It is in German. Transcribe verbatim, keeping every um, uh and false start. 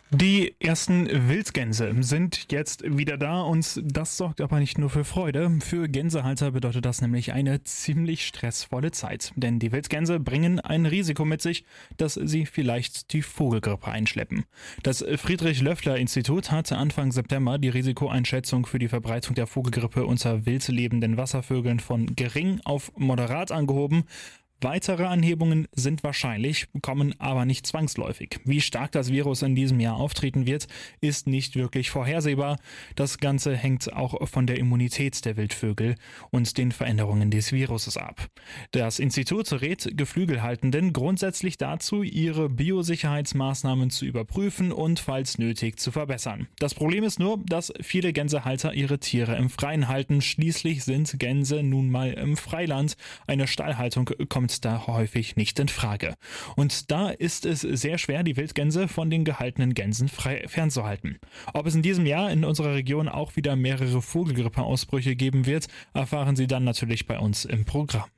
Die ersten Wildgänse sind jetzt wieder da und das sorgt aber nicht nur für Freude. Für Gänsehalter bedeutet das nämlich eine ziemlich stressvolle Zeit. Denn die Wildgänse bringen ein Risiko mit sich, dass sie vielleicht die Vogelgrippe einschleppen. Das Friedrich-Löffler-Institut hatte Anfang September die Risikoeinschätzung für die Verbreitung der Vogelgrippe unter wild lebenden Wasservögeln von gering auf moderat angehoben. Weitere Anhebungen sind wahrscheinlich, kommen aber nicht zwangsläufig. Wie stark das Virus in diesem Jahr auftreten wird, ist nicht wirklich vorhersehbar. Das Ganze hängt auch von der Immunität der Wildvögel und den Veränderungen des Viruses ab. Das Institut rät Geflügelhaltenden grundsätzlich dazu, ihre Biosicherheitsmaßnahmen zu überprüfen und falls nötig zu verbessern. Das Problem ist nur, dass viele Gänsehalter ihre Tiere im Freien halten. Schließlich sind Gänse nun mal im Freiland. Eine Stallhaltung kommt da häufig nicht in Frage. Und da ist es sehr schwer, die Wildgänse von den gehaltenen Gänsen frei fernzuhalten. Ob es in diesem Jahr in unserer Region auch wieder mehrere Vogelgrippeausbrüche geben wird, erfahren Sie dann natürlich bei uns im Programm.